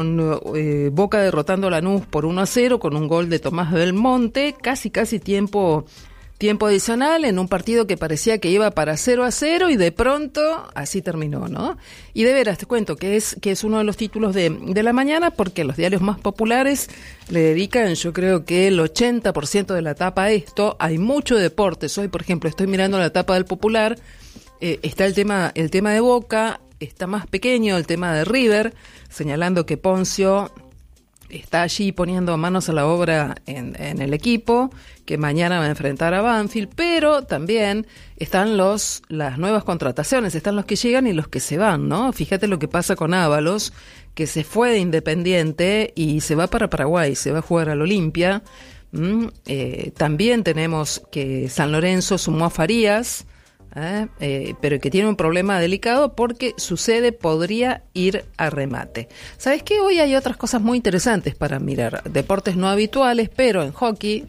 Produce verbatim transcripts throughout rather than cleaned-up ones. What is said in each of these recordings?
Eh, Boca derrotando a Lanús por uno a cero con un gol de Tomás Belmonte, casi casi tiempo tiempo adicional en un partido que parecía que iba para cero a cero y de pronto así terminó, ¿no? Y de veras te cuento que es que es uno de los títulos de, de la mañana porque los diarios más populares le dedican, yo creo que el ochenta por ciento de la tapa a esto. Hay mucho deportes. Hoy, por ejemplo, estoy mirando la tapa del Popular, eh, está el tema el tema de Boca, está más pequeño el tema de River, señalando que Poncio está allí poniendo manos a la obra en, en el equipo, que mañana va a enfrentar a Banfield, pero también están los las nuevas contrataciones, están los que llegan y los que se van, ¿no? Fíjate lo que pasa con Ábalos, que se fue de Independiente y se va para Paraguay, se va a jugar al Olimpia. Mm, eh, también tenemos que San Lorenzo sumó a Farías, ¿Eh? Eh, pero que tiene un problema delicado porque su sede podría ir a remate. ¿Sabes qué? Hoy hay otras cosas muy interesantes para mirar. Deportes no habituales, pero en hockey,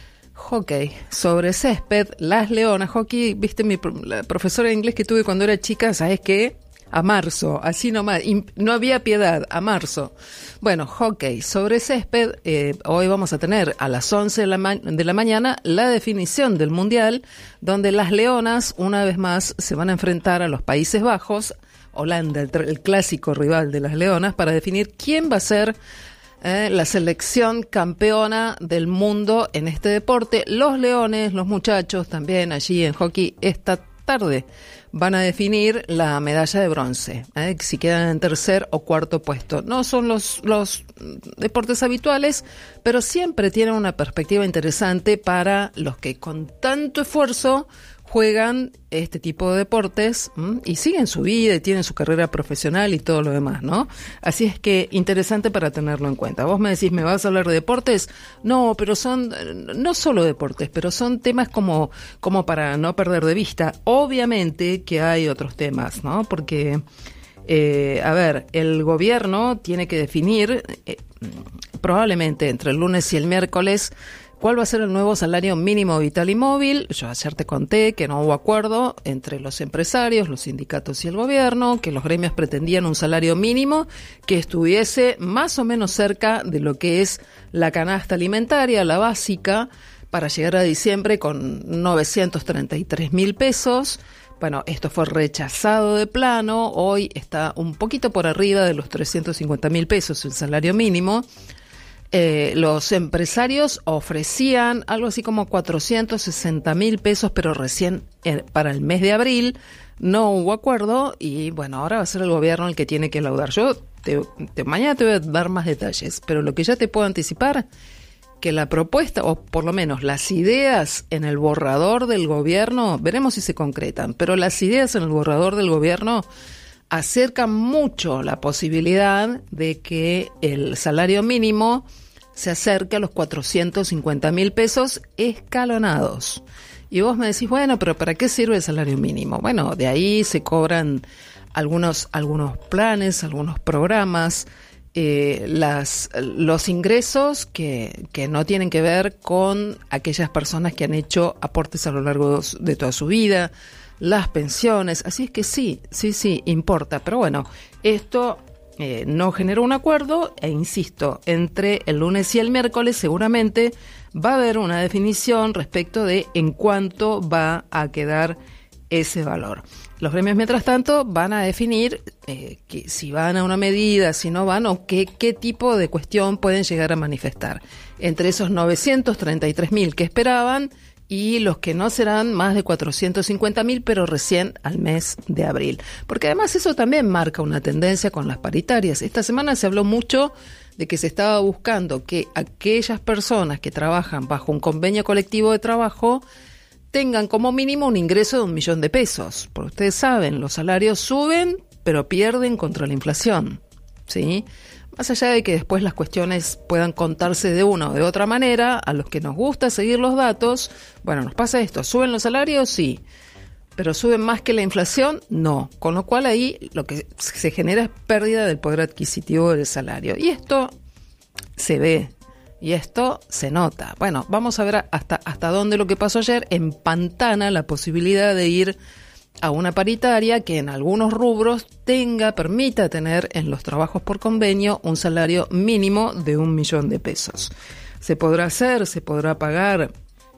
hockey sobre césped, las Leonas, hockey, viste, mi la profesora de inglés que tuve cuando era chica, ¿sabes qué? A marzo, así nomás, no había piedad, a marzo. Bueno, hockey sobre césped, eh, hoy vamos a tener a las once de la, ma- de la mañana la definición del Mundial, donde las Leonas, una vez más, se van a enfrentar a los Países Bajos, Holanda, el, el clásico rival de las Leonas, para definir quién va a ser eh, la selección campeona del mundo en este deporte. Los Leones, los muchachos también allí en hockey esta tarde van a definir la medalla de bronce, ¿eh? Si quedan en tercer o cuarto puesto. No son los, los deportes habituales, pero siempre tienen una perspectiva interesante para los que con tanto esfuerzo juegan este tipo de deportes ¿m? y siguen su vida y tienen su carrera profesional y todo lo demás, ¿no? Así es que interesante para tenerlo en cuenta. Vos me decís, ¿me vas a hablar de deportes? No, pero son, no solo deportes, pero son temas como, como para no perder de vista. Obviamente que hay otros temas, ¿no? Porque, eh, a ver, el gobierno tiene que definir, eh, probablemente entre el lunes y el miércoles, ¿cuál va a ser el nuevo salario mínimo vital y móvil? Yo ayer te conté que no hubo acuerdo entre los empresarios, los sindicatos y el gobierno, que los gremios pretendían un salario mínimo que estuviese más o menos cerca de lo que es la canasta alimentaria, la básica, para llegar a diciembre con novecientos treinta y tres mil pesos. Bueno, esto fue rechazado de plano, hoy está un poquito por arriba de los trescientos cincuenta mil pesos el salario mínimo. Eh, los empresarios ofrecían algo así como cuatrocientos sesenta mil pesos, pero recién eh, para el mes de abril no hubo acuerdo y bueno, ahora va a ser el gobierno el que tiene que laudar. Yo te, te, mañana te voy a dar más detalles, pero lo que ya te puedo anticipar, que la propuesta, o por lo menos las ideas en el borrador del gobierno, veremos si se concretan, pero las ideas en el borrador del gobierno acercan mucho la posibilidad de que el salario mínimo se acerque a los cuatrocientos cincuenta mil pesos escalonados. Y vos me decís, bueno, pero ¿para qué sirve el salario mínimo? Bueno, de ahí se cobran algunos, algunos planes, algunos programas, eh, las, los ingresos que, que no tienen que ver con aquellas personas que han hecho aportes a lo largo de toda su vida, las pensiones, así es que sí, sí, sí, importa, pero bueno, esto eh, no generó un acuerdo e insisto, entre el lunes y el miércoles seguramente va a haber una definición respecto de en cuánto va a quedar ese valor. Los gremios, mientras tanto, van a definir eh, que si van a una medida, si no van, o qué, qué tipo de cuestión pueden llegar a manifestar. Entre esos novecientos treinta y tres mil que esperaban, y los que no serán más de cuatrocientos cincuenta mil, pero recién al mes de abril. Porque además eso también marca una tendencia con las paritarias. Esta semana se habló mucho de que se estaba buscando que aquellas personas que trabajan bajo un convenio colectivo de trabajo tengan como mínimo un ingreso de un millón de pesos. Porque ustedes saben, los salarios suben, pero pierden contra la inflación, ¿sí? Más allá de que después las cuestiones puedan contarse de una o de otra manera, a los que nos gusta seguir los datos, bueno, nos pasa esto, ¿suben los salarios? Sí, pero ¿suben más que la inflación? No, con lo cual ahí lo que se genera es pérdida del poder adquisitivo del salario. Y esto se ve, y esto se nota. Bueno, vamos a ver hasta, hasta dónde lo que pasó ayer empantana la posibilidad de ir a una paritaria que en algunos rubros tenga, permita tener en los trabajos por convenio un salario mínimo de un millón de pesos. Se podrá hacer, se podrá pagar,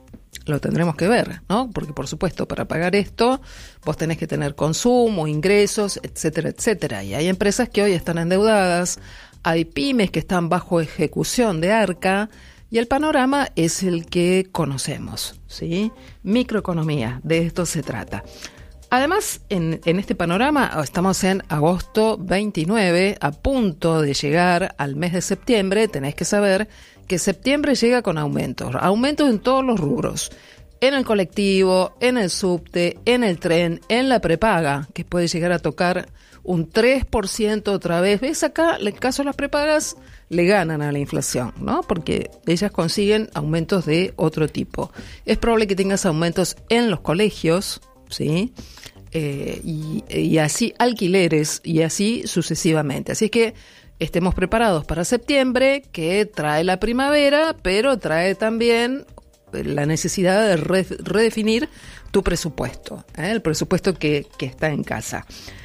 lo tendremos que ver, ¿no? Porque, por supuesto, para pagar esto, vos tenés que tener consumo, ingresos, etcétera, etcétera. Y hay empresas que hoy están endeudadas, hay pymes que están bajo ejecución de ARCA, y el panorama es el que conocemos, ¿sí? Microeconomía, de esto se trata. Además, en, en este panorama estamos en agosto veintinueve, a punto de llegar al mes de septiembre. Tenés que saber que septiembre llega con aumentos, aumentos en todos los rubros, en el colectivo, en el subte, en el tren, en la prepaga, que puede llegar a tocar un tres por ciento otra vez. ¿Ves acá? En el caso de las prepagas, le ganan a la inflación, ¿no? Porque ellas consiguen aumentos de otro tipo. Es probable que tengas aumentos en los colegios, ¿sí? Eh, y, y así alquileres y así sucesivamente. Así es que estemos preparados para septiembre, que trae la primavera, pero trae también la necesidad de re, redefinir tu presupuesto, ¿eh? El presupuesto que, que está en casa.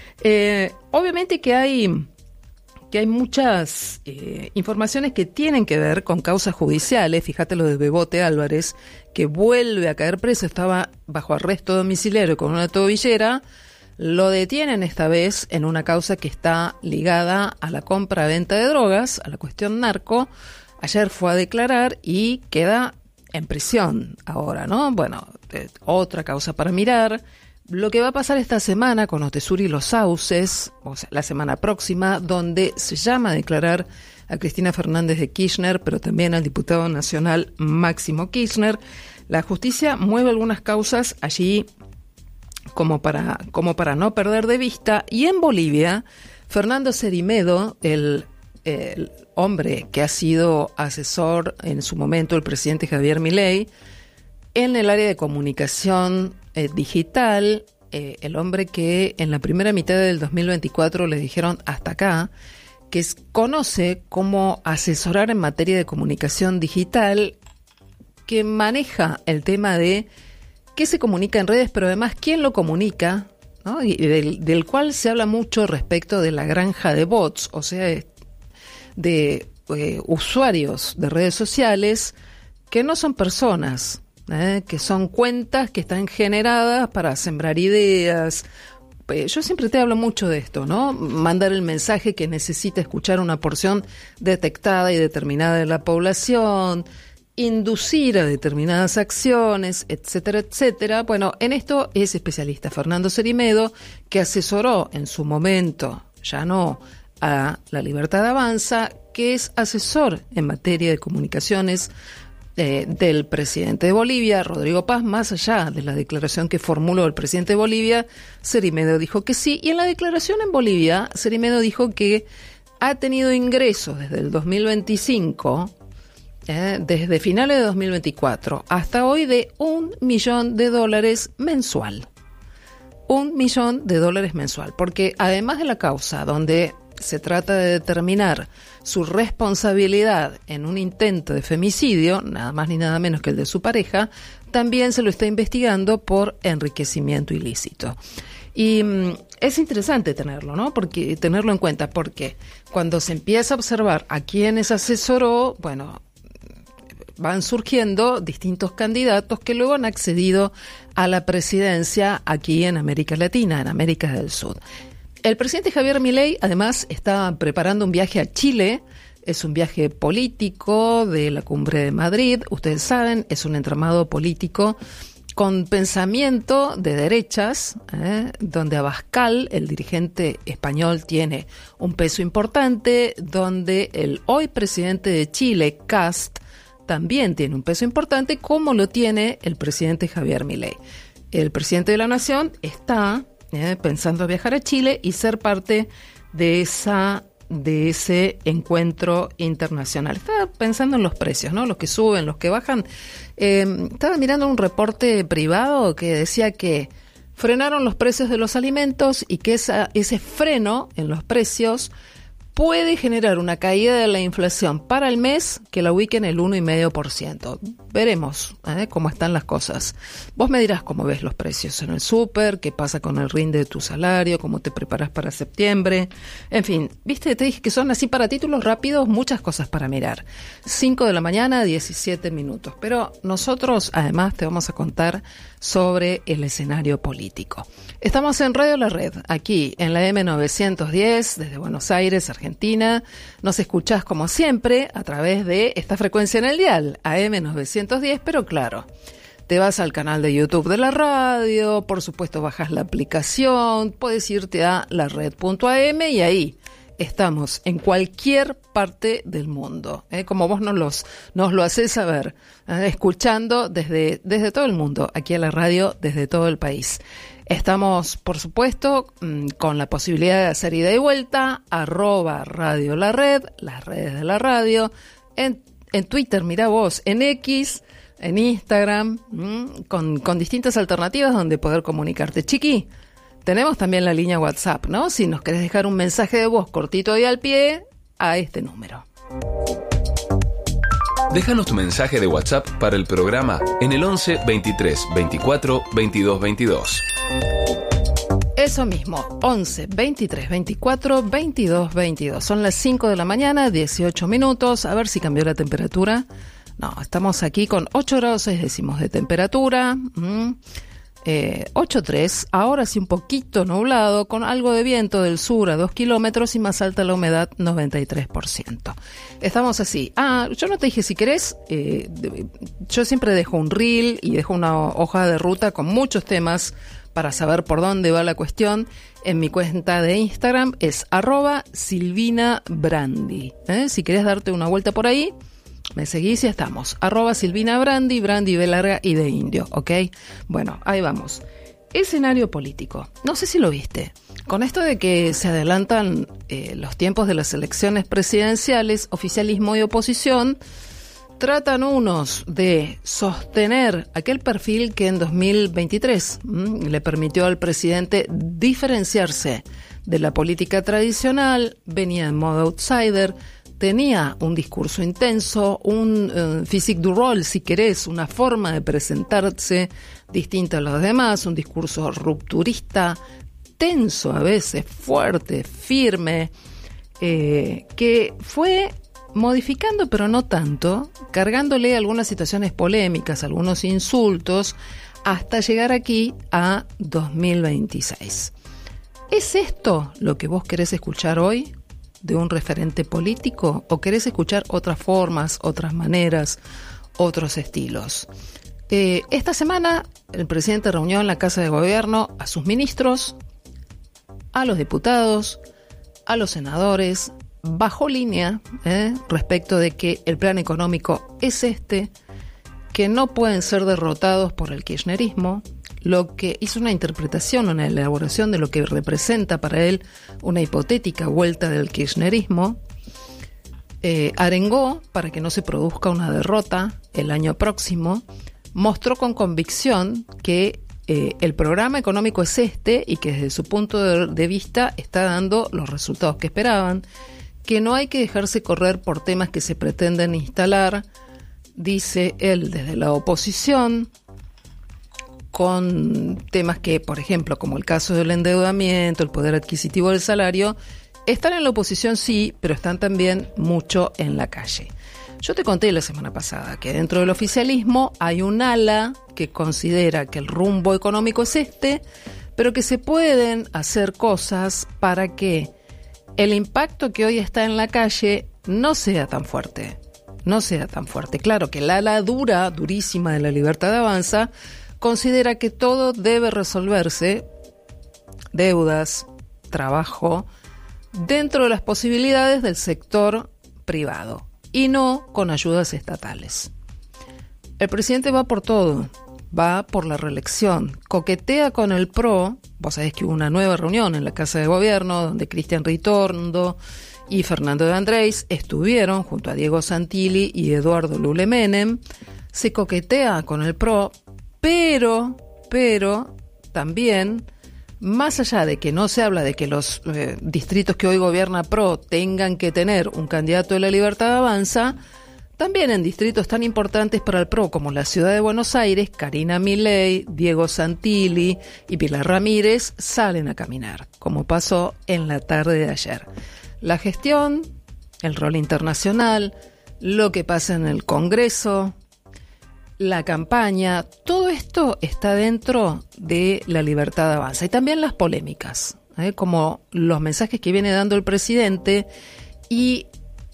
Eh, obviamente que hay... que hay muchas eh, informaciones que tienen que ver con causas judiciales. Fíjate lo de Bebote Álvarez, que vuelve a caer preso, estaba bajo arresto domiciliario con una tobillera, lo detienen esta vez en una causa que está ligada a la compra-venta de drogas, a la cuestión narco. Ayer fue a declarar y queda en prisión ahora, ¿no? Bueno, eh, otra causa para mirar. Lo que va a pasar esta semana con Otesur y los Sauces, o sea, la semana próxima, donde se llama a declarar a Cristina Fernández de Kirchner, pero también al diputado nacional Máximo Kirchner. La justicia mueve algunas causas allí como para, como para no perder de vista. Y en Bolivia, Fernando Cerimedo, el, el hombre que ha sido asesor en su momento del presidente Javier Milei, en el área de comunicación eh, digital, eh, el hombre que en la primera mitad del dos mil veinticuatro le dijeron hasta acá, que es, conoce cómo asesorar en materia de comunicación digital, que maneja el tema de qué se comunica en redes, pero además quién lo comunica, ¿no? Y del, del cual se habla mucho respecto de la granja de bots, o sea, de, de eh, usuarios de redes sociales que no son personas, Eh, que son cuentas que están generadas para sembrar ideas. Eh, yo siempre te hablo mucho de esto, ¿no? Mandar el mensaje que necesita escuchar una porción detectada y determinada de la población, inducir a determinadas acciones, etcétera, etcétera. Bueno, en esto es especialista Fernando Cerimedo, que asesoró en su momento, ya no a La Libertad Avanza, que es asesor en materia de comunicaciones Eh, del presidente de Bolivia, Rodrigo Paz. Más allá de la declaración que formuló el presidente de Bolivia, Cerimedo dijo que sí, y en la declaración en Bolivia, Cerimedo dijo que ha tenido ingresos desde el dos mil veinticinco, eh, desde finales de dos mil veinticuatro hasta hoy, de un millón de dólares mensual. Un millón de dólares mensual, porque además de la causa donde se trata de determinar su responsabilidad en un intento de femicidio, nada más ni nada menos que el de su pareja, también se lo está investigando por enriquecimiento ilícito. Y mm, es interesante tenerlo, ¿no? Porque tenerlo en cuenta, porque cuando se empieza a observar a quienes asesoró, bueno, van surgiendo distintos candidatos que luego han accedido a la presidencia aquí en América Latina, en América del Sur. El presidente Javier Milei, además, está preparando un viaje a Chile. Es un viaje político de la Cumbre de Madrid. Ustedes saben, es un entramado político con pensamiento de derechas, ¿eh? Donde Abascal, el dirigente español, tiene un peso importante, donde el hoy presidente de Chile, Kast, también tiene un peso importante, como lo tiene el presidente Javier Milei. El presidente de la Nación está Eh, pensando viajar a Chile y ser parte de esa de ese encuentro internacional. Estaba pensando en los precios, ¿no? Los que suben, los que bajan. Eh, estaba mirando un reporte privado que decía que frenaron los precios de los alimentos y que esa, ese freno en los precios puede generar una caída de la inflación para el mes que la ubique en el uno coma cinco por ciento. Veremos ¿eh? cómo están las cosas. Vos me dirás cómo ves los precios en el súper, qué pasa con el rinde de tu salario, cómo te preparas para septiembre. En fin, viste, te dije que son así para títulos rápidos, muchas cosas para mirar. cinco de la mañana, diecisiete minutos. Pero nosotros además te vamos a contar sobre el escenario político. Estamos en Radio La Red, aquí en la eme novecientos diez, desde Buenos Aires, Argentina. Nos escuchás como siempre a través de esta frecuencia en el dial, A M novecientos diez, pero claro, te vas al canal de YouTube de la radio, por supuesto bajas la aplicación, puedes irte a la red punto a eme y ahí estamos en cualquier parte del mundo, ¿eh? como vos nos, los, nos lo hacés saber, ¿eh? escuchando desde, desde todo el mundo, aquí a la radio, desde todo el país. Estamos, por supuesto, con la posibilidad de hacer ida y vuelta, arroba Radio La Red, las redes de la radio, en, en Twitter, mirá vos, en X, en Instagram, con, con distintas alternativas donde poder comunicarte. Chiqui, tenemos también la línea WhatsApp, ¿no? Si nos querés dejar un mensaje de voz cortito y al pie, a este número. Déjanos tu mensaje de WhatsApp para el programa en el once, veintitrés, veinticuatro, veintidós, veintidós. Eso mismo, once, veintitrés, veinticuatro, veintidós, veintidós. Son las cinco de la mañana, dieciocho minutos. A ver si cambió la temperatura. No, estamos aquí con ocho grados seis décimos de temperatura. Mm. Eh, ocho coma tres, ahora sí un poquito nublado, con algo de viento del sur a dos kilómetros y más alta la humedad, noventa y tres por ciento. Estamos así. Ah, yo no te dije, si querés, eh, yo siempre dejo un reel y dejo una hoja de ruta con muchos temas para saber por dónde va la cuestión. En mi cuenta de Instagram es arroba Silvina Brandi. ¿Eh? Si querés darte una vuelta por ahí, me seguís y estamos. Arroba Silvina Brandi, Brandi B larga y de indio, ¿ok? Bueno, ahí vamos. Escenario político. No sé si lo viste. Con esto de que se adelantan eh, los tiempos de las elecciones presidenciales, oficialismo y oposición tratan unos de sostener aquel perfil que en dos mil veintitrés mmm, le permitió al presidente diferenciarse de la política tradicional, venía en modo outsider, tenía un discurso intenso, un uh, physique du rôle, si querés, una forma de presentarse distinta a los demás, un discurso rupturista, tenso a veces, fuerte, firme, eh, que fue modificando, pero no tanto, cargándole algunas situaciones polémicas, algunos insultos, hasta llegar aquí a dos mil veintiséis. ¿Es esto lo que vos querés escuchar hoy de un referente político o querés escuchar otras formas, otras maneras, otros estilos? Eh, esta semana el presidente reunió en la Casa de Gobierno a sus ministros, a los diputados, a los senadores, bajó línea eh, respecto de que el plan económico es este, que no pueden ser derrotados por el kirchnerismo, lo que hizo una interpretación, una elaboración de lo que representa para él una hipotética vuelta del kirchnerismo, eh, arengó para que no se produzca una derrota el año próximo, mostró con convicción que eh, el programa económico es este y que desde su punto de, de vista está dando los resultados que esperaban, que no hay que dejarse correr por temas que se pretenden instalar, dice él, desde la oposición, con temas que, por ejemplo, como el caso del endeudamiento, el poder adquisitivo del salario, están en la oposición sí, pero están también mucho en la calle. Yo te conté la semana pasada que dentro del oficialismo hay un ala que considera que el rumbo económico es este, pero que se pueden hacer cosas para que el impacto que hoy está en la calle no sea tan fuerte, no sea tan fuerte. Claro que el ala dura, durísima de la Libertad Avanza, considera que todo debe resolverse, deudas, trabajo, dentro de las posibilidades del sector privado y no con ayudas estatales. El presidente va por todo, va por la reelección, coquetea con el P R O. Vos sabés que hubo una nueva reunión en la Casa de Gobierno donde Cristian Ritorndo y Fernando de Andrés estuvieron junto a Diego Santilli y Eduardo Lule Menem. Se coquetea con el P R O, pero, pero también Más allá de que no se habla de que los eh, distritos que hoy gobierna PRO tengan que tener un candidato de la Libertad Avanza, también en distritos tan importantes para el PRO como la ciudad de Buenos Aires, Karina Milei, Diego Santilli y Pilar Ramírez salen a caminar, como pasó en la tarde de ayer. La gestión, el rol internacional, lo que pasa en el Congreso, la campaña, todo esto está dentro de la Libertad Avanza. Y también las polémicas, ¿eh? como los mensajes que viene dando el presidente y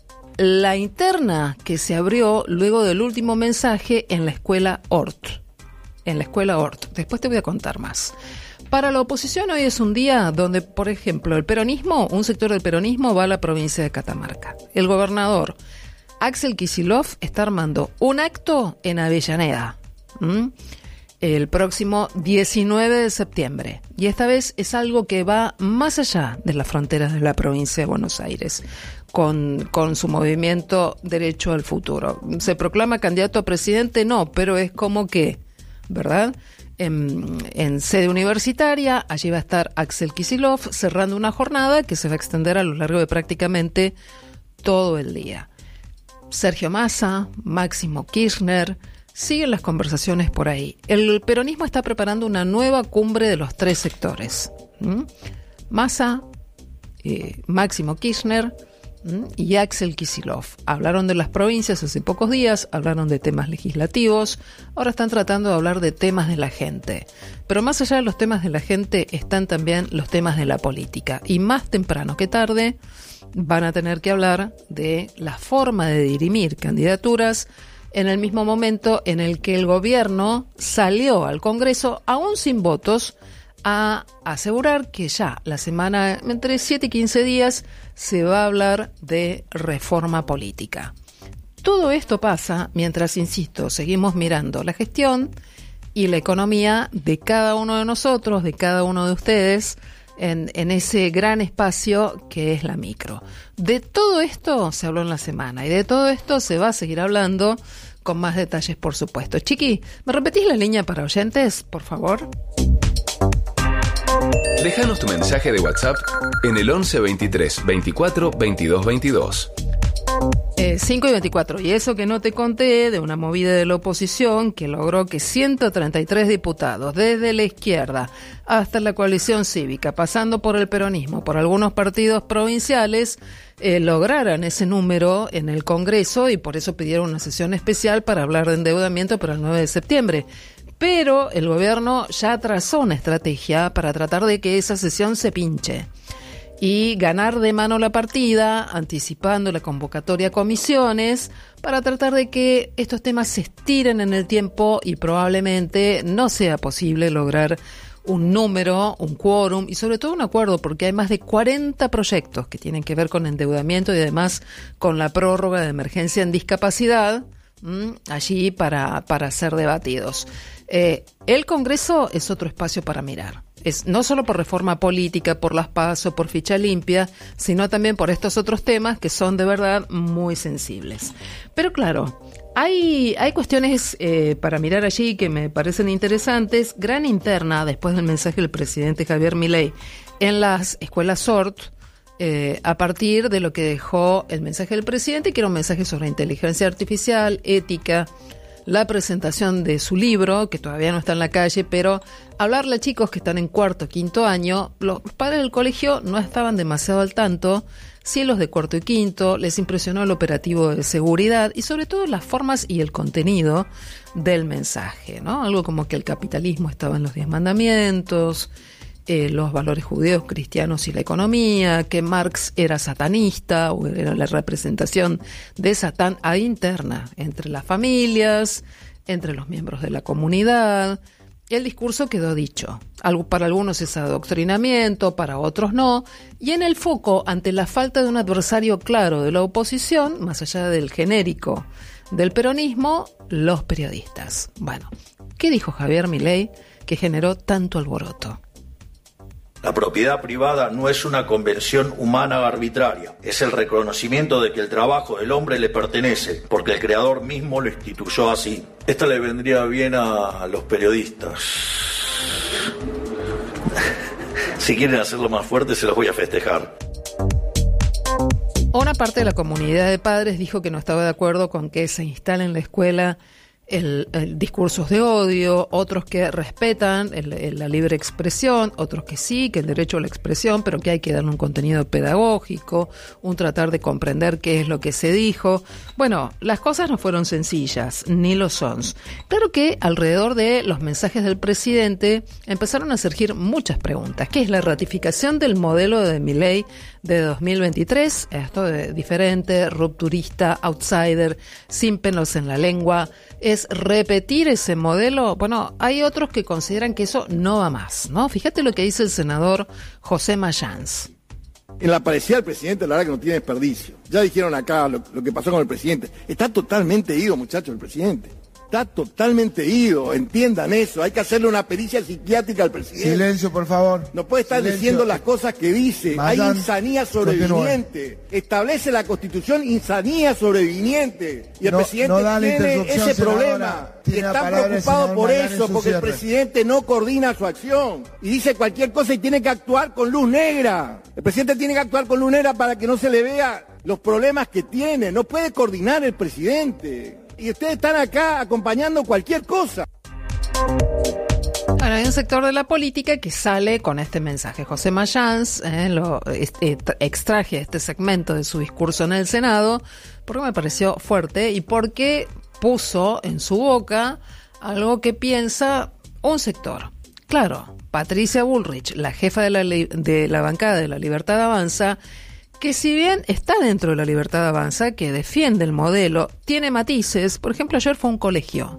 la interna que se abrió luego del último mensaje en la escuela Hort. En la escuela Hort. Después te voy a contar más. Para la oposición hoy es un día donde, por ejemplo, el peronismo, un sector del peronismo va a la provincia de Catamarca. El gobernador Axel Kicillof está armando un acto en Avellaneda. ¿Mm? El próximo diecinueve de septiembre. Y esta vez es algo que va más allá de las fronteras de la provincia de Buenos Aires, con, con su movimiento Derecho al Futuro. ¿Se proclama candidato a presidente? No, pero es como que, ¿verdad? En, en sede universitaria, allí va a estar Axel Kicillof cerrando una jornada que se va a extender a lo largo de prácticamente todo el día. Sergio Massa, Máximo Kirchner, siguen las conversaciones por ahí. El peronismo está preparando una nueva cumbre de los tres sectores. ¿Mm? Massa, eh, Máximo Kirchner ¿Mm? y Axel Kicillof. Hablaron de las provincias hace pocos días, hablaron de temas legislativos, ahora están tratando de hablar de temas de la gente. Pero más allá de los temas de la gente están también los temas de la política. Y más temprano que tarde van a tener que hablar de la forma de dirimir candidaturas en el mismo momento en el que el gobierno salió al Congreso, aún sin votos, a asegurar que ya la semana, entre siete y quince días, se va a hablar de reforma política. Todo esto pasa mientras, insisto, seguimos mirando la gestión y la economía de cada uno de nosotros, de cada uno de ustedes, en, en ese gran espacio que es la micro. De todo esto se habló en la semana y de todo esto se va a seguir hablando con más detalles, por supuesto. Chiqui, ¿me repetís la línea para oyentes, por favor? Déjanos tu mensaje de WhatsApp en el once veintitrés veinticuatro veintidós veintidós. Eh, cinco y veinticuatro. Y eso que no te conté de una movida de la oposición que logró que ciento treinta y tres diputados, desde la izquierda hasta la coalición cívica, pasando por el peronismo, por algunos partidos provinciales, eh, lograran ese número en el Congreso y por eso pidieron una sesión especial para hablar de endeudamiento para el nueve de septiembre. Pero el gobierno ya trazó una estrategia para tratar de que esa sesión se pinche y ganar de mano la partida, anticipando la convocatoria a comisiones, para tratar de que estos temas se estiren en el tiempo y probablemente no sea posible lograr un número, un quórum y sobre todo un acuerdo, porque hay más de cuarenta proyectos que tienen que ver con endeudamiento y además con la prórroga de emergencia en discapacidad, ¿m? allí para, para ser debatidos. Eh, el Congreso es otro espacio para mirar. Es no solo por reforma política, por las PASO, por ficha limpia, sino también por estos otros temas que son de verdad muy sensibles. Pero claro, hay, hay cuestiones eh, para mirar allí que me parecen interesantes. Gran interna, después del mensaje del presidente Javier Milei en las escuelas Hort, eh, a partir de lo que dejó el mensaje del presidente, que era un mensaje sobre inteligencia artificial, ética, la presentación de su libro, que todavía no está en la calle, pero hablarle a chicos que están en cuarto, quinto año, los padres del colegio no estaban demasiado al tanto, sí los de cuarto y quinto, les impresionó el operativo de seguridad y sobre todo las formas y el contenido del mensaje, ¿no? Algo como que el capitalismo estaba en los diez mandamientos, eh, los valores judíos, cristianos y la economía, que Marx era satanista o era la representación de Satán a interna entre las familias, entre los miembros de la comunidad. El discurso quedó dicho. Algo, para algunos es adoctrinamiento, para otros no. Y en el foco, ante la falta de un adversario claro de la oposición, más allá del genérico del peronismo, los periodistas. Bueno, ¿qué dijo Javier Milei que generó tanto alboroto? La propiedad privada no es una convención humana arbitraria, es el reconocimiento de que el trabajo del hombre le pertenece, porque el creador mismo lo instituyó así. Esta le vendría bien a los periodistas. Si quieren hacerlo más fuerte, se los voy a festejar. Una parte de la comunidad de padres dijo que no estaba de acuerdo con que se instale en la escuela el, el discursos de odio, otros que respetan el, el, la libre expresión, otros que sí, que el derecho a la expresión, pero que hay que darle un contenido pedagógico, un tratar de comprender qué es lo que se dijo. Bueno, las cosas no fueron sencillas, ni lo son. Claro que alrededor de los mensajes del presidente empezaron a surgir muchas preguntas. ¿Qué es la ratificación del modelo de Milei de dos mil veintitrés? Esto de diferente, rupturista, outsider, sin pelos en la lengua. ¿Es repetir ese modelo? Bueno, hay otros que consideran que eso no va más, ¿no? Fíjate lo que dice el senador José Mayans. En la parecida del presidente, la verdad que no tiene desperdicio. Ya dijeron acá lo, lo que pasó con el presidente. Está totalmente ido, muchachos, el presidente. Está totalmente ido, entiendan eso. Hay que hacerle una pericia psiquiátrica al presidente. Silencio, por favor. No puede estar Silencio. diciendo las cosas que dice. Mayans, hay insanía sobreviniente. Continúe. Establece la Constitución insanía sobreviniente. Y el no, presidente no tiene ese problema. Y está preocupado por eso, porque el presidente no coordina su acción. Y dice cualquier cosa y tiene que actuar con luz negra. El presidente tiene que actuar con luz negra para que no se le vea los problemas que tiene. No puede coordinar el presidente. Y ustedes están acá acompañando cualquier cosa. Bueno, hay un sector de la política que sale con este mensaje. José Mayans, eh, lo este, extraje este segmento de su discurso en el Senado porque me pareció fuerte y porque puso en su boca algo que piensa un sector. Claro, Patricia Bullrich, la jefa de la, de la bancada de La Libertad Avanza, que si bien está dentro de La Libertad Avanza, que defiende el modelo, tiene matices. Por ejemplo, ayer fue a un colegio.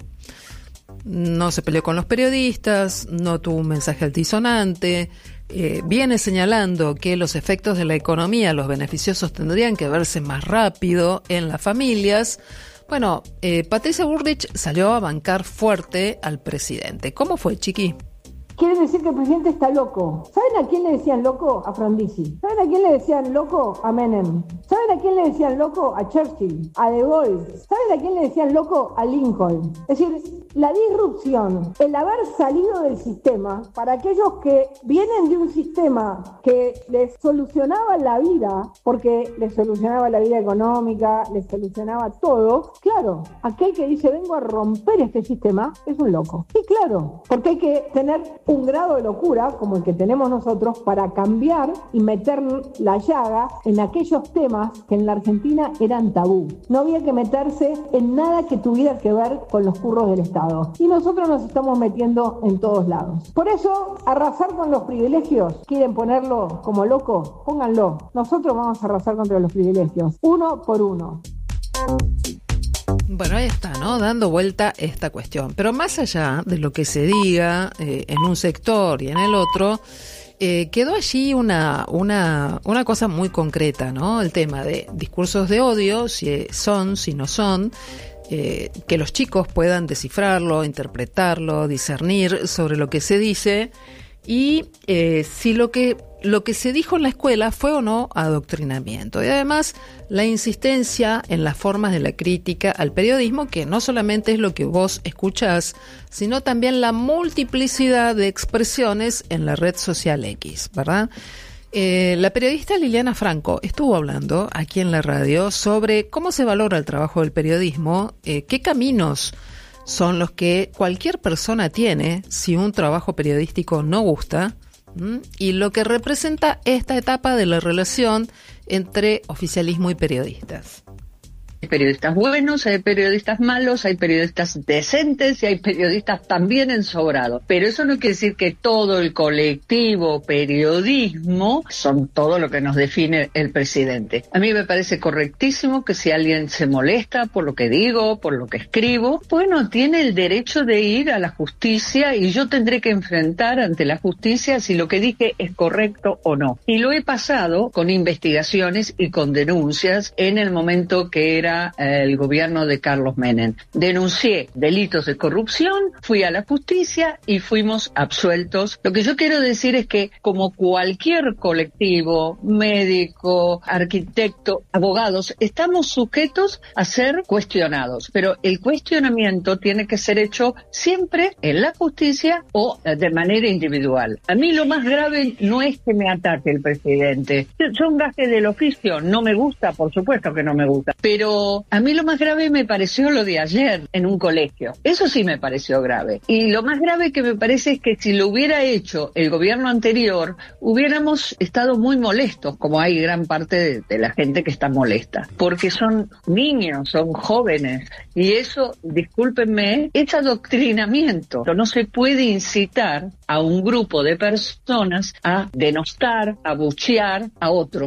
No se peleó con los periodistas, no tuvo un mensaje altisonante, eh, viene señalando que los efectos de la economía, los beneficiosos tendrían que verse más rápido en las familias. Bueno, eh, Patricia Bullrich salió a bancar fuerte al presidente. ¿Cómo fue, Chiqui? Quiere decir que el presidente está loco. ¿Saben a quién le decían loco? A Frondizi. ¿Saben a quién le decían loco? A Menem. ¿Saben a quién le decían loco? A Churchill, a De Gaulle. ¿Saben a quién le decían loco? A Lincoln. Es decir, la disrupción, el haber salido del sistema, para aquellos que vienen de un sistema que les solucionaba la vida, porque les solucionaba la vida económica, les solucionaba todo, claro, aquel que dice vengo a romper este sistema es un loco. Y claro, porque hay que tener un grado de locura como el que tenemos nosotros para cambiar y meter la llaga en aquellos temas que en la Argentina eran tabú. No había que meterse en nada que tuviera que ver con los curros del Estado. Y nosotros nos estamos metiendo en todos lados. Por eso, arrasar con los privilegios, ¿quieren ponerlo como loco? Pónganlo. Nosotros vamos a arrasar contra los privilegios, uno por uno. Bueno, ahí está, ¿no? Dando vuelta esta cuestión. Pero más allá de lo que se diga eh, en un sector y en el otro, eh, quedó allí una, una, una cosa muy concreta, ¿no? El tema de discursos de odio, si son, si no son, eh, que los chicos puedan descifrarlo, interpretarlo, discernir sobre lo que se dice y eh, si lo que lo que se dijo en la escuela fue o no adoctrinamiento. Y además la insistencia en las formas de la crítica al periodismo, que no solamente es lo que vos escuchás, sino también la multiplicidad de expresiones en la red social X, ¿verdad? Eh, la periodista Liliana Franco estuvo hablando aquí en la radio sobre cómo se valora el trabajo del periodismo, eh, qué caminos son los que cualquier persona tiene si un trabajo periodístico no gusta, y lo que representa esta etapa de la relación entre oficialismo y periodistas. Hay periodistas buenos, hay periodistas malos, hay periodistas decentes y hay periodistas también ensobrados. Pero eso no quiere decir que todo el colectivo periodismo son todo lo que nos define el presidente. A mí me parece correctísimo que si alguien se molesta por lo que digo, por lo que escribo, bueno, tiene el derecho de ir a la justicia y yo tendré que enfrentar ante la justicia si lo que dije es correcto o no. Y lo he pasado con investigaciones y con denuncias en el momento que era era eh, el gobierno de Carlos Menem. Denuncié delitos de corrupción, fui a la justicia y fuimos absueltos. Lo que yo quiero decir es que, como cualquier colectivo, médico, arquitecto, abogados, estamos sujetos a ser cuestionados, pero el cuestionamiento tiene que ser hecho siempre en la justicia o de manera individual. A mí lo más grave no es que me ataque el presidente. Son gajes del oficio, no me gusta, por supuesto que no me gusta, pero a mí lo más grave me pareció lo de ayer en un colegio. Eso sí me pareció grave. Y lo más grave que me parece es que si lo hubiera hecho el gobierno anterior, hubiéramos estado muy molestos, como hay gran parte de, de la gente que está molesta, porque son niños, son jóvenes, y eso, discúlpenme, es adoctrinamiento. No se puede incitar a un grupo de personas a denostar, a buchear a otro.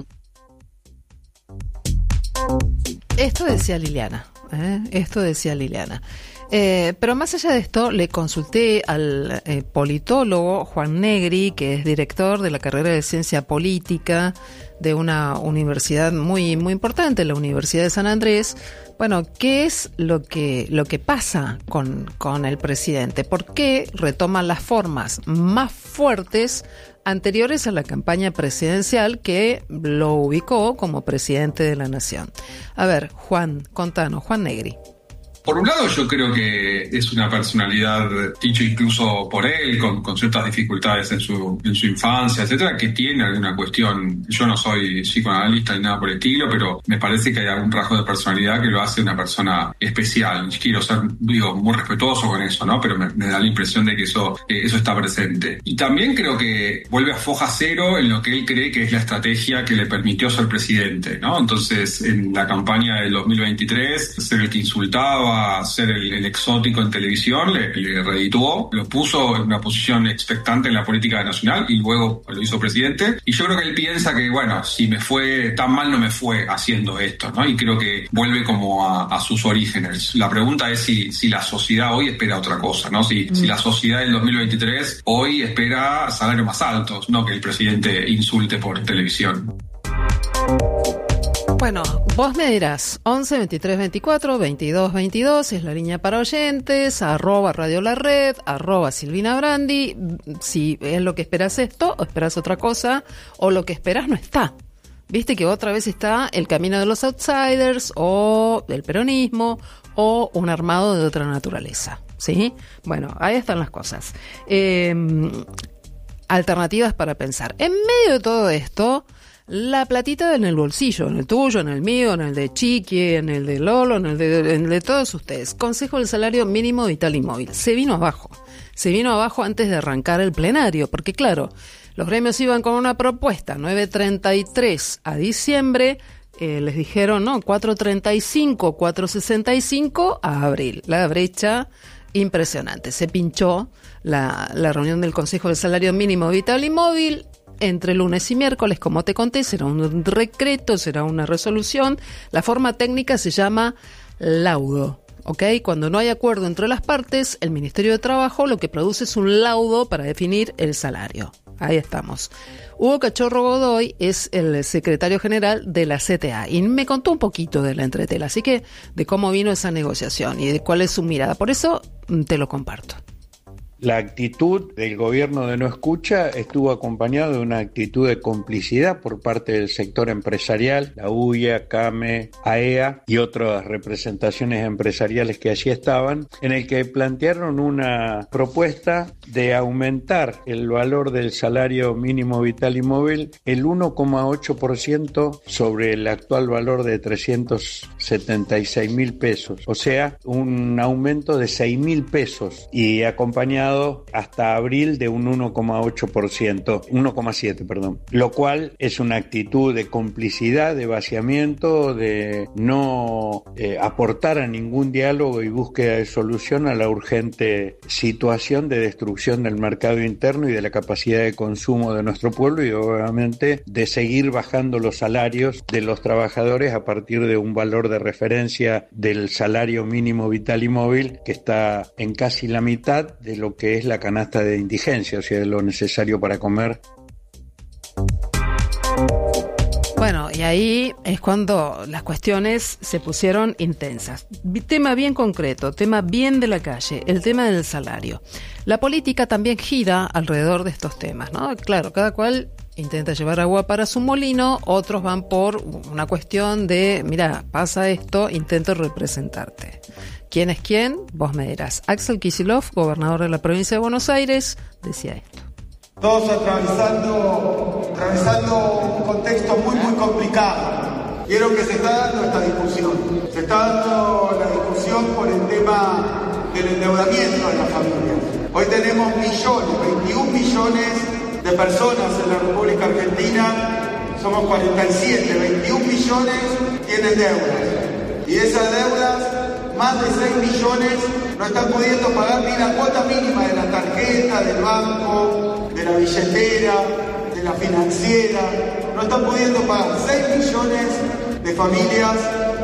Esto decía Liliana, ¿eh? Esto decía Liliana. Eh, pero más allá de esto, le consulté al eh, politólogo Juan Negri, que es director de la carrera de Ciencia Política de una universidad muy muy importante, la Universidad de San Andrés. Bueno, ¿qué es lo que lo que pasa con, con el presidente? ¿Por qué retoman las formas más fuertes anteriores a la campaña presidencial que lo ubicó como presidente de la nación? A ver, Juan, contanos, Juan Negri. Por un lado, yo creo que es una personalidad, dicho incluso por él, con, con ciertas dificultades en su, en su infancia, etcétera, que tiene alguna cuestión. Yo no soy psicoanalista ni nada por el estilo, pero me parece que hay algún rasgo de personalidad que lo hace una persona especial. Quiero ser, digo, muy respetuoso con eso, ¿no? Pero me, me da la impresión de que eso, eh, eso está presente. Y también creo que vuelve a foja cero en lo que él cree que es la estrategia que le permitió ser presidente, ¿no? Entonces, en la campaña del dos mil veintitrés, ser el que insultaba, a ser el, el exótico en televisión, le, le redituó, lo puso en una posición expectante en la política nacional y luego lo hizo presidente. Y yo creo que él piensa que, bueno, si me fue tan mal, no me fue haciendo esto, ¿no? Y creo que vuelve como a, a sus orígenes. La pregunta es si, si la sociedad hoy espera otra cosa, ¿no? Si, mm. si la sociedad del dos mil veintitrés hoy espera salarios más altos, no que el presidente insulte por televisión. Bueno, vos me dirás, once, veintitrés, veinticuatro, veintidós, veintidós es la línea para oyentes, arroba Radio La Red, arroba Silvina Brandi, si es lo que esperás esto, o esperás otra cosa, o lo que esperás no está. Viste que otra vez está el camino de los outsiders, o el peronismo, o un armado de otra naturaleza, ¿sí? Bueno, ahí están las cosas. Eh, alternativas para pensar. En medio de todo esto, la platita en el bolsillo, en el tuyo, en el mío, en el de Chiqui, en el de Lolo, en el de, en el de todos ustedes. Consejo del salario mínimo vital y móvil. Se vino abajo. Se vino abajo antes de arrancar el plenario, porque claro, los gremios iban con una propuesta, nueve treinta y tres a diciembre, eh, les dijeron, no, cuatro treinta y cinco, cuatro sesenta y cinco a abril. La brecha impresionante. Se pinchó la, la reunión del Consejo del Salario Mínimo Vital y Móvil. Entre lunes y miércoles, como te conté, será un decreto, será una resolución. La forma técnica se llama laudo, ¿ok? Cuando no hay acuerdo entre las partes, el Ministerio de Trabajo lo que produce es un laudo para definir el salario. Ahí estamos. Hugo Cachorro Godoy es el secretario general de la C T A y me contó un poquito de la entretela, así que de cómo vino esa negociación y de cuál es su mirada. Por eso te lo comparto. La actitud del gobierno de no escucha estuvo acompañada de una actitud de complicidad por parte del sector empresarial, la U I A, CAME, A E A y otras representaciones empresariales que allí estaban, en el que plantearon una propuesta de aumentar el valor del salario mínimo vital y móvil el uno coma ocho por ciento sobre el actual valor de trescientos setenta y seis mil pesos, o sea, un aumento de seis mil pesos y acompañado hasta abril de un uno coma ocho por ciento, uno coma siete, perdón, lo cual es una actitud de complicidad, de vaciamiento, de no eh, aportar a ningún diálogo y búsqueda de solución a la urgente situación de destrucción del mercado interno y de la capacidad de consumo de nuestro pueblo y obviamente de seguir bajando los salarios de los trabajadores a partir de un valor de referencia del salario mínimo vital y móvil que está en casi la mitad de lo que es la canasta de indigencia, o sea, de lo necesario para comer. Bueno, y ahí es cuando las cuestiones se pusieron intensas. Tema bien concreto, tema bien de la calle, el tema del salario. La política también gira alrededor de estos temas, ¿no? Claro, cada cual intenta llevar agua para su molino, otros van por una cuestión de, mira, pasa esto, intento representarte. ¿Quién es quién? Vos me dirás. Axel Kicillof, gobernador de la provincia de Buenos Aires, decía esto. Todos atravesando, atravesando un contexto muy, muy complicado. Vieron que se está dando esta discusión. Se está dando la discusión por el tema del endeudamiento de las familias. Hoy tenemos millones, veintiún millones de personas en la República Argentina. Somos cuarenta y siete, veintiún millones tienen deudas. Y de esas deudas, más de seis millones no están pudiendo pagar ni la cuota mínima de la tarjeta, del banco, de la billetera, de la financiera. No están pudiendo pagar. seis millones de familias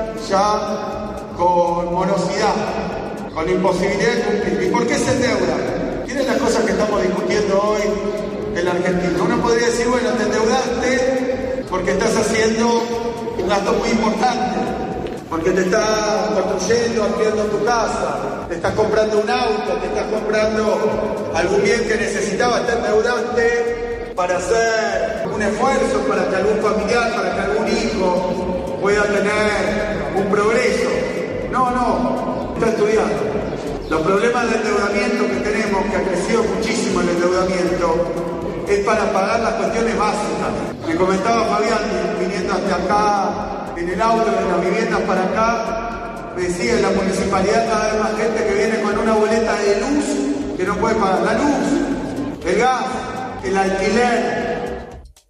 ya con morosidad, con imposibilidad de cumplir. ¿Y por qué se endeudan? Tienen las cosas que estamos discutiendo hoy en la Argentina. Uno podría decir, bueno, te endeudaste porque estás haciendo un gasto muy importante, porque te estás construyendo, ampliando tu casa, te estás comprando un auto, te estás comprando algún bien que necesitabas, te endeudaste para hacer un esfuerzo, para que algún familiar, para que algún hijo pueda tener un progreso. No, no, está estudiando. Los problemas de endeudamiento que tenemos, que ha crecido muchísimo el endeudamiento, es para pagar las cuestiones básicas. Me comentaba Fabián, viniendo hasta acá, en el auto, de las viviendas para acá, me decía en la municipalidad cada vez más gente que viene con una boleta de luz que no puede pagar la luz, el gas, el alquiler.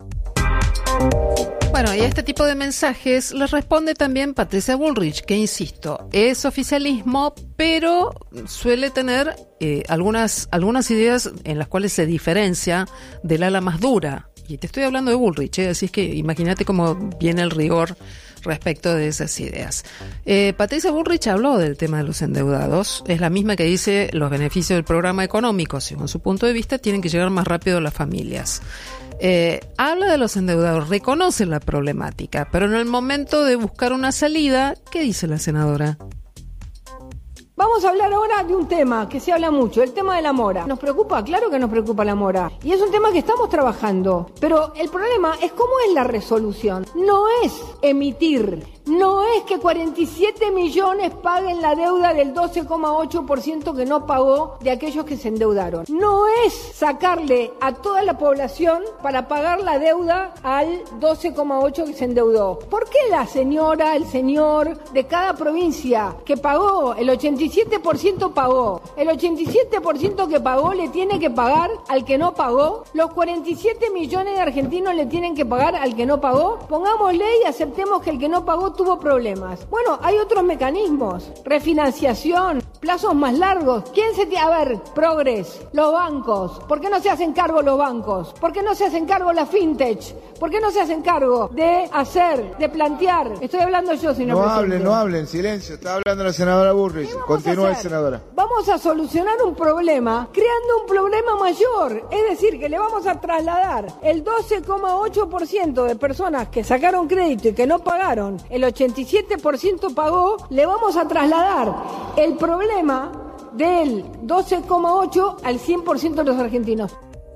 Bueno, y a este tipo de mensajes les responde también Patricia Bullrich, que insisto, es oficialismo, pero suele tener eh, algunas, algunas ideas en las cuales se diferencia del ala más dura. Y te estoy hablando de Bullrich, ¿eh? Así es que imagínate cómo viene el rigor respecto de esas ideas. Eh, Patricia Bullrich habló del tema de los endeudados. Es la misma que dice los beneficios del programa económico, según su punto de vista, tienen que llegar más rápido a las familias. Eh, habla de los endeudados, reconoce la problemática, pero en el momento de buscar una salida, ¿qué dice la senadora? Vamos a hablar ahora de un tema que se habla mucho, el tema de la mora. ¿Nos preocupa? Claro que nos preocupa la mora. Y es un tema que estamos trabajando. Pero el problema es cómo es la resolución. No es emitir, no es que cuarenta y siete millones paguen la deuda del doce coma ocho por ciento que no pagó de aquellos que se endeudaron. No es sacarle a toda la población para pagar la deuda al doce coma ocho por ciento que se endeudó. ¿Por qué la señora, el señor de cada provincia que pagó el ochenta y siete por ciento pagó, el ochenta y siete por ciento que pagó le tiene que pagar al que no pagó, los cuarenta y siete millones de argentinos le tienen que pagar al que no pagó? Pongámosle y aceptemos que el que no pagó tuvo problemas. Bueno, hay otros mecanismos, refinanciación, plazos más largos. ¿Quién se tiene? A ver, Progres, los bancos. ¿Por qué no se hacen cargo los bancos? ¿Por qué no se hacen cargo la fintech? ¿Por qué no se hacen cargo de hacer, de plantear? Estoy hablando yo, señor No presidente. hablen, no hablen, silencio. Está hablando la senadora Bullrich. Continúe, senadora. Vamos a solucionar un problema creando un problema mayor. Es decir, que le vamos a trasladar el doce coma ocho por ciento de personas que sacaron crédito y que no pagaron, el ochenta y siete por ciento pagó, le vamos a trasladar el problema del doce coma ocho por ciento al cien por ciento de los argentinos.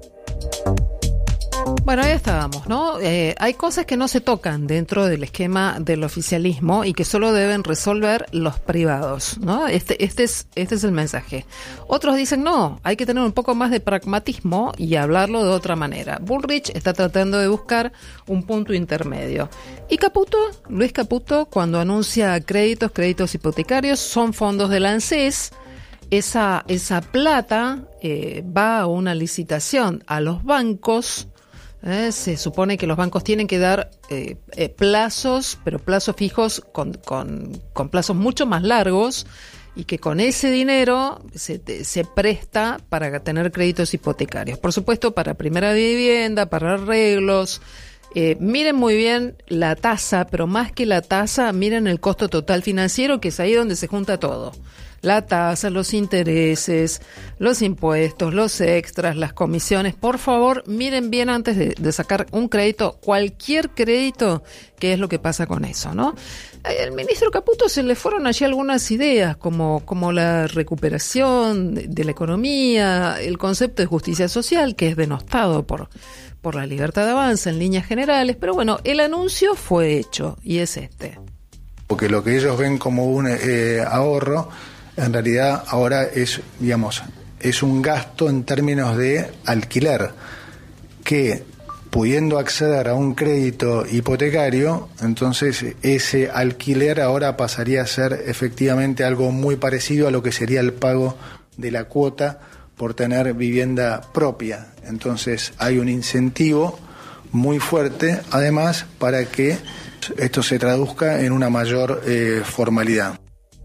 Bueno, ahí estábamos, ¿no? Eh, hay cosas que no se tocan dentro del esquema del oficialismo y que solo deben resolver los privados, ¿no? Este, este es, este es el mensaje. Otros dicen, no, hay que tener un poco más de pragmatismo y hablarlo de otra manera. Bullrich está tratando de buscar un punto intermedio. Y Caputo, Luis Caputo, cuando anuncia créditos, créditos hipotecarios, son fondos del ANSES. Esa, esa plata eh, va a una licitación a los bancos. Eh, se supone que los bancos tienen que dar eh, eh, plazos, pero plazos fijos con, con, con plazos mucho más largos, y que con ese dinero se, se presta para tener créditos hipotecarios. Por supuesto, para primera vivienda, para arreglos. Eh, miren muy bien la tasa, pero más que la tasa, miren el costo total financiero, que es ahí donde se junta todo. la tasa, los intereses, los impuestos, los extras, las comisiones. Por favor, miren bien antes de, de sacar un crédito, cualquier crédito, qué es lo que pasa con eso, ¿no? Al ministro Caputo se le fueron allí algunas ideas, como, como la recuperación de, de la economía, el concepto de justicia social, que es denostado por, por la Libertad de Avanza en líneas generales, pero bueno, el anuncio fue hecho, y es este. Porque lo que ellos ven como un eh, ahorro, en realidad ahora es, digamos, es un gasto en términos de alquiler, que pudiendo acceder a un crédito hipotecario, entonces ese alquiler ahora pasaría a ser efectivamente algo muy parecido a lo que sería el pago de la cuota por tener vivienda propia. Entonces hay un incentivo muy fuerte, además, para que esto se traduzca en una mayor eh, formalidad.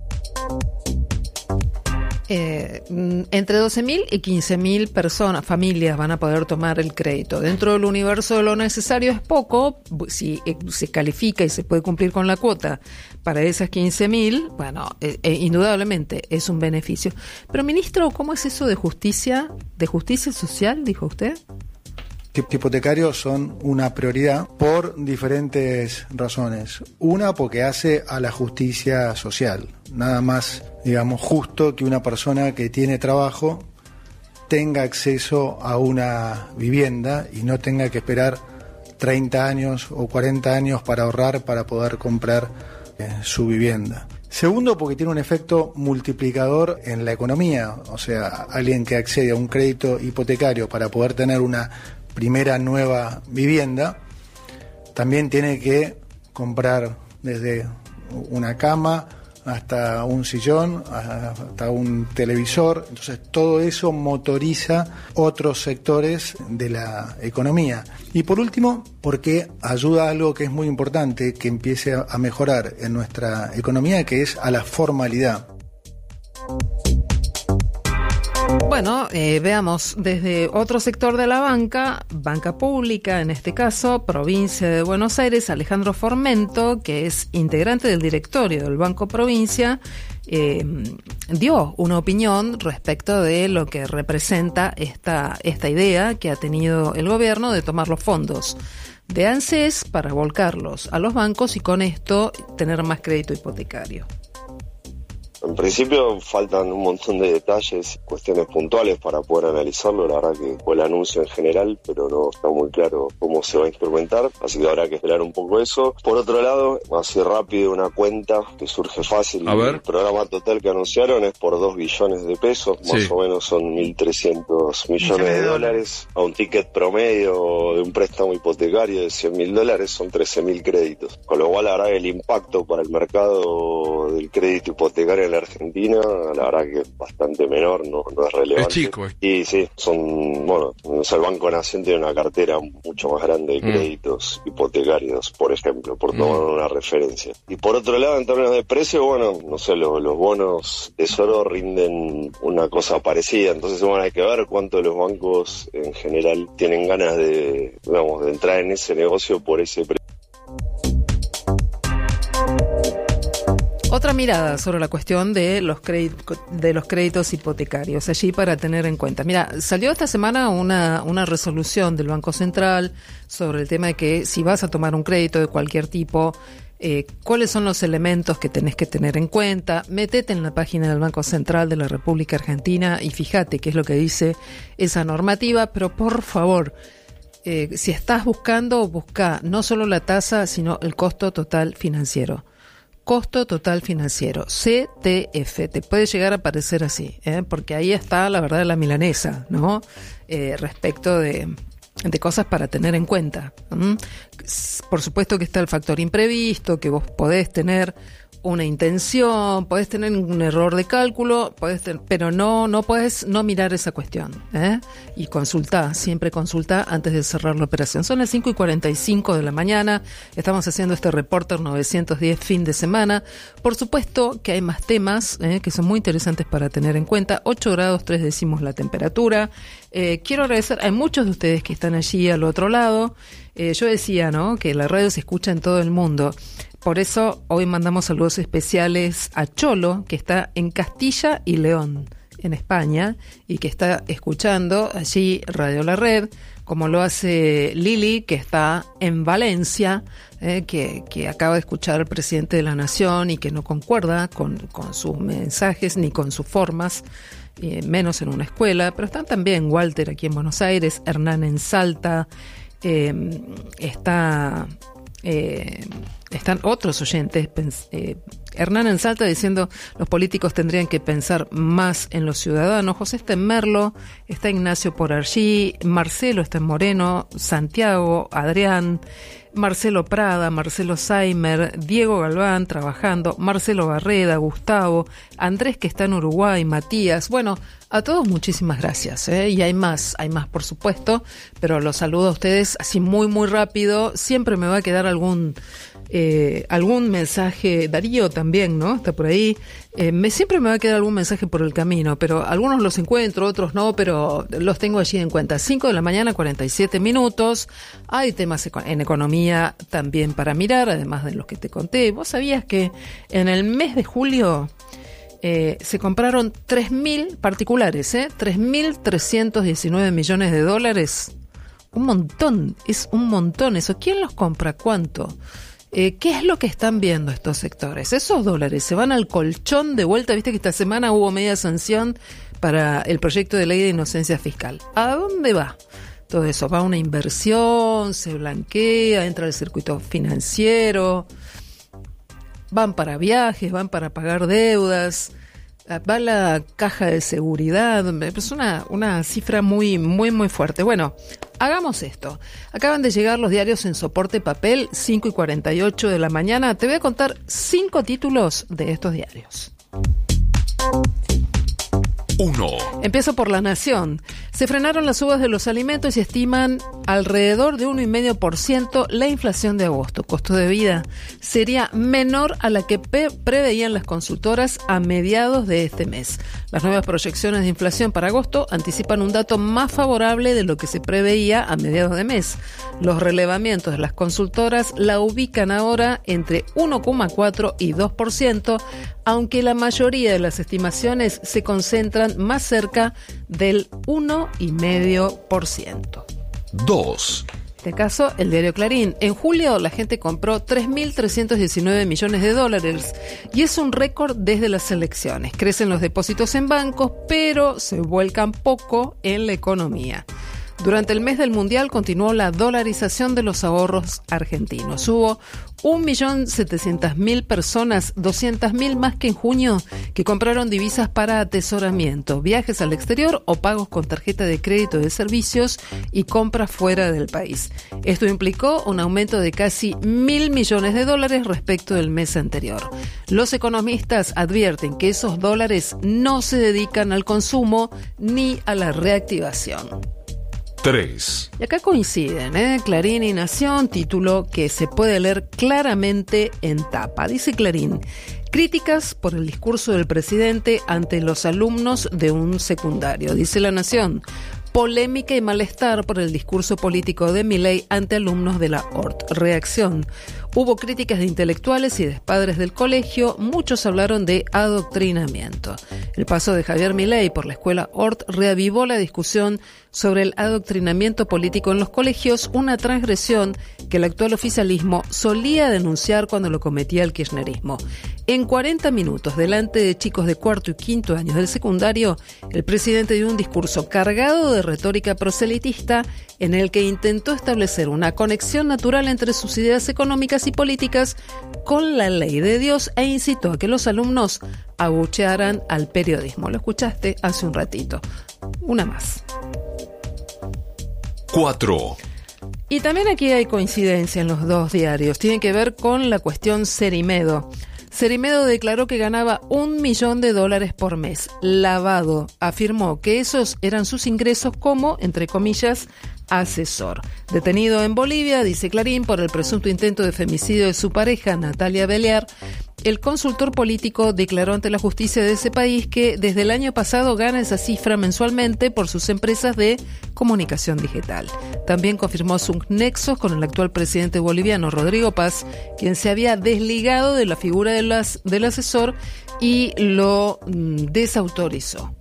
Eh, entre doce mil y quince mil personas, familias van a poder tomar el crédito. Dentro del universo de lo necesario es poco, si eh, se califica y se puede cumplir con la cuota para esas quince mil, bueno, eh, eh, indudablemente es un beneficio. Pero, ministro, ¿cómo es eso de justicia, de justicia social, dijo usted? Hipotecarios son una prioridad por diferentes razones. Una, porque hace a la justicia social. Nada más, digamos, justo que una persona que tiene trabajo tenga acceso a una vivienda y no tenga que esperar treinta años o cuarenta años para ahorrar para poder comprar eh, su vivienda. Segundo, porque tiene un efecto multiplicador en la economía. O sea, alguien que accede a un crédito hipotecario para poder tener una primera nueva vivienda, también tiene que comprar desde una cama hasta un sillón, hasta un televisor. Entonces todo eso motoriza otros sectores de la economía. Y por último, porque ayuda a algo que es muy importante, que empiece a mejorar en nuestra economía, que es a la formalidad. Bueno, eh, veamos, desde otro sector de la banca, banca pública, en este caso, provincia de Buenos Aires, Alejandro Formento, que es integrante del directorio del Banco Provincia, eh, dio una opinión respecto de lo que representa esta, esta idea que ha tenido el gobierno de tomar los fondos de ANSES para volcarlos a los bancos y con esto tener más crédito hipotecario. En principio faltan un montón de detalles, cuestiones puntuales para poder analizarlo. La verdad que fue el anuncio en general, pero no está muy claro cómo se va a instrumentar, así que habrá que esperar un poco eso. Por otro lado, así rápido, una cuenta que surge fácil. A ver. El programa total que anunciaron es por dos billones de pesos, más sí. o menos son mil trescientos millones de dólares. A un ticket promedio de un préstamo hipotecario de cien mil dólares son trece mil créditos. Con lo cual, la verdad, el impacto para el mercado del crédito hipotecario en la Argentina, la verdad que es bastante menor, no, no es relevante. Es chico. Eh. Y sí, son, bueno, o sea, el Banco Nación tiene una cartera mucho más grande de créditos mm. hipotecarios, por ejemplo, por tomar mm. una referencia. Y por otro lado, en términos de precio, bueno, no sé, lo, los bonos Tesoro rinden una cosa parecida, entonces bueno, hay que ver cuánto de los bancos en general tienen ganas de, digamos, de entrar en ese negocio por ese precio. Otra mirada sobre la cuestión de los créditos, de los créditos hipotecarios, allí para tener en cuenta. Mira, salió esta semana una, una resolución del Banco Central sobre el tema de que si vas a tomar un crédito de cualquier tipo, eh, cuáles son los elementos que tenés que tener en cuenta. Métete en la página del Banco Central de la República Argentina y fíjate qué es lo que dice esa normativa, pero por favor, eh, si estás buscando, busca no solo la tasa, sino el costo total financiero. Costo total financiero, C T F, te puede llegar a parecer así, ¿eh? Porque ahí está la verdad de la milanesa, ¿no? Eh, respecto de, de cosas para tener en cuenta. ¿Mm? Por supuesto que está el factor imprevisto, que vos podés tener una intención, podés tener un error de cálculo, podés tener, pero no no podés no mirar esa cuestión, ¿eh? Y consultá, siempre consultá antes de cerrar la operación. Son las cinco y cuarenta y cinco de la mañana, estamos haciendo este Reporter novecientos diez fin de semana. Por supuesto que hay más temas ¿eh? que son muy interesantes para tener en cuenta. ocho grados tres décimos la temperatura. Eh, quiero agradecer a muchos de ustedes que están allí al otro lado. Eh, yo decía, ¿no?, que la radio se escucha en todo el mundo, Por eso hoy mandamos saludos especiales a Cholo, que está en Castilla y León, en España, y que está escuchando allí Radio La Red, como lo hace Lili, que está en Valencia, eh, que, que acaba de escuchar al presidente de la Nación y que no concuerda con, con sus mensajes ni con sus formas, eh, menos en una escuela. Pero están también Walter aquí en Buenos Aires, Hernán en Salta, eh, está... Eh, están otros oyentes, eh, Hernán en Salta diciendo los políticos tendrían que pensar más en los ciudadanos. José está en Merlo, está Ignacio por allí, Marcelo está en Moreno, Santiago, Adrián, Marcelo Prada, Marcelo Saimer, Diego Galván trabajando, Marcelo Barreda, Gustavo, Andrés que está en Uruguay, Matías. Bueno, a todos muchísimas gracias, ¿eh? Y hay más, hay más por supuesto, pero los saludo a ustedes así muy muy rápido. Siempre me va a quedar algún eh, algún mensaje, Darío también, ¿no? Está por ahí. Eh, me siempre me va a quedar algún mensaje por el camino, pero algunos los encuentro, otros no, pero los tengo allí en cuenta. cinco de la mañana, cuarenta y siete minutos. Hay temas en economía también para mirar, además de los que te conté. ¿Vos sabías que en el mes de julio Eh, se compraron tres mil particulares, ¿eh? tres mil trescientos diecinueve millones de dólares? Un montón, es un montón eso. ¿Quién los compra? ¿Cuánto? Eh, ¿Qué es lo que están viendo estos sectores? Esos dólares se van al colchón de vuelta. Viste que esta semana hubo media sanción para el proyecto de ley de inocencia fiscal. ¿A dónde va todo eso? ¿Va a una inversión? ¿Se blanquea? ¿Entra al circuito financiero? Van para viajes, van para pagar deudas, va la caja de seguridad. Es una, una cifra muy, muy, muy fuerte. Bueno, hagamos esto. Acaban de llegar los diarios en soporte papel, cinco y cuarenta y ocho de la mañana. Te voy a contar cinco títulos de estos diarios. uno. Empiezo por La Nación. Se frenaron las subas de los alimentos y estiman alrededor de uno coma cinco por ciento la inflación de agosto. Costo de vida sería menor a la que pe- preveían las consultoras a mediados de este mes. Las nuevas proyecciones de inflación para agosto anticipan un dato más favorable de lo que se preveía a mediados de mes. Los relevamientos de las consultoras la ubican ahora entre uno coma cuatro y dos por ciento, aunque la mayoría de las estimaciones se concentran más cerca del uno coma cinco por ciento. dos. En este caso, el diario Clarín. En julio la gente compró tres mil trescientos diecinueve millones de dólares y es un récord desde las elecciones. Crecen los depósitos en bancos, pero se vuelcan poco en la economía. Durante el mes del Mundial continuó la dolarización de los ahorros argentinos. Hubo un millón setecientas mil personas, doscientas mil más que en junio, que compraron divisas para atesoramiento, viajes al exterior o pagos con tarjeta de crédito de servicios y compras fuera del país. Esto implicó un aumento de casi mil millones de dólares respecto del mes anterior. Los economistas advierten que esos dólares no se dedican al consumo ni a la reactivación. tres. Y acá coinciden, ¿eh? Clarín y Nación, título que se puede leer claramente en tapa. Dice Clarín: críticas por el discurso del presidente ante los alumnos de un secundario. Dice La Nación: polémica y malestar por el discurso político de Milei ante alumnos de la O R T. Reacción: hubo críticas de intelectuales y de padres del colegio, muchos hablaron de adoctrinamiento. El paso de Javier Milei por la escuela O R T reavivó la discusión sobre el adoctrinamiento político en los colegios, una transgresión que el actual oficialismo solía denunciar cuando lo cometía el kirchnerismo. En cuarenta minutos, delante de chicos de cuarto y quinto años del secundario, el presidente dio un discurso cargado de retórica proselitista en el que intentó establecer una conexión natural entre sus ideas económicas y políticas con la ley de Dios e incitó a que los alumnos abuchearan al periodismo. Lo escuchaste hace un ratito. Una más. cuatro. Y también aquí hay coincidencia en los dos diarios. Tiene que ver con la cuestión Cerimedo. Cerimedo declaró que ganaba un millón de dólares por mes. Lavado afirmó que esos eran sus ingresos como, entre comillas, asesor. Detenido en Bolivia, dice Clarín, por el presunto intento de femicidio de su pareja, Natalia Belear, el consultor político declaró ante la justicia de ese país que desde el año pasado gana esa cifra mensualmente por sus empresas de comunicación digital. También confirmó sus nexos con el actual presidente boliviano, Rodrigo Paz, quien se había desligado de la figura de las, del asesor y lo mm, desautorizó.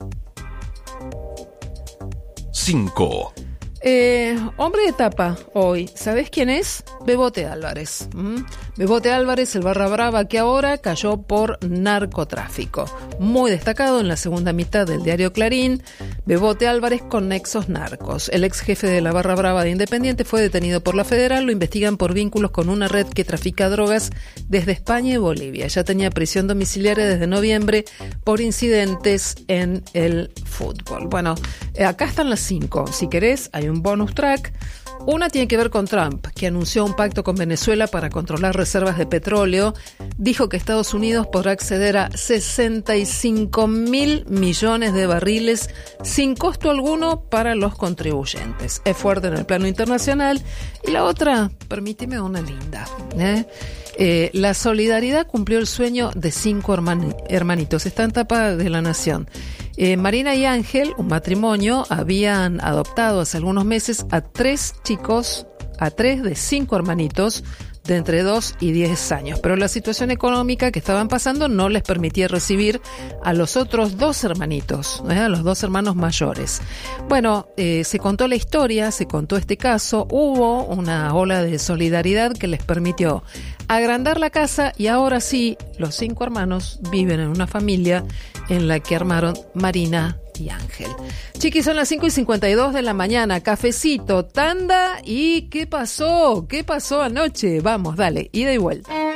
cinco. Eh, hombre de tapa hoy, ¿sabés quién es? Bebote Álvarez. ¿Mm? Bebote Álvarez, el barra brava que ahora cayó por narcotráfico. Muy destacado en la segunda mitad del diario Clarín, Bebote Álvarez con nexos narcos. El ex jefe de la barra brava de Independiente fue detenido por la Federal, lo investigan por vínculos con una red que trafica drogas desde España y Bolivia. Ya tenía prisión domiciliaria desde noviembre por incidentes en el fútbol. Bueno, eh, acá están las cinco. Si querés, hay un bonus track. Una tiene que ver con Trump, que anunció un pacto con Venezuela para controlar reservas de petróleo. Dijo que Estados Unidos podrá acceder a sesenta y cinco mil millones de barriles sin costo alguno para los contribuyentes. Es fuerte en el plano internacional. Y la otra, permíteme una linda, ¿eh? Eh, la solidaridad cumplió el sueño de cinco hermani- hermanitos. Está en tapa de La Nación. Eh, Marina y Ángel, un matrimonio, habían adoptado hace algunos meses a tres chicos, a tres de cinco hermanitos de entre dos y diez años. Pero la situación económica que estaban pasando no les permitía recibir a los otros dos hermanitos, ¿eh? a los dos hermanos mayores. Bueno, eh, se contó la historia, se contó este caso, hubo una ola de solidaridad que les permitió agrandar la casa y ahora sí, los cinco hermanos viven en una familia en la que armaron Marina y Ángel. Chiquis, son las cinco y cincuenta y dos de la mañana. Cafecito, tanda y ¿qué pasó? ¿Qué pasó anoche? Vamos, dale, ida y vuelta.